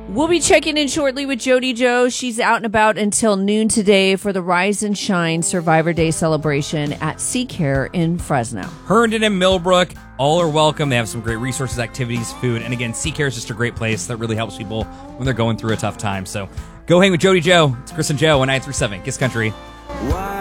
We'll be checking in shortly with Jody Joe. She's out and about until noon today for the Rise and Shine Survivor Day celebration at Seacare in Fresno. Herndon and Millbrook, all are welcome. They have some great resources, activities, food. And again, Seacare is just a great place that really helps people when they're going through a tough time. So go hang with Jody Joe. It's Chris and Joe on 937 Kiss Country.